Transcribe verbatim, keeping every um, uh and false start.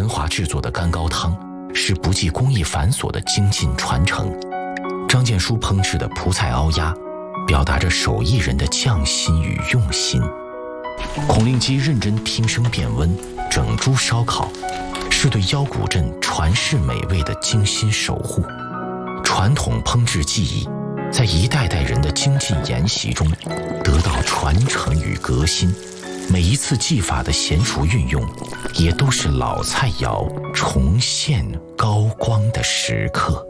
文华制作的干高汤，是不计工艺繁琐的精进传承。张建书烹制的蒲菜熬鸭，表达着手艺人的匠心与用心。孔令基认真听声辨温，整株烧烤，是对腰鼓镇传世美味的精心守护。传统烹制技艺在一代代人的精进研习中得到传承与革新，每一次技法的娴熟运用，也都是老菜肴重现高光的时刻。